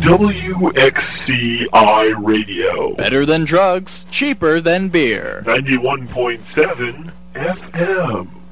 WXCI Radio. Better than drugs, cheaper than beer. 91.7 FM.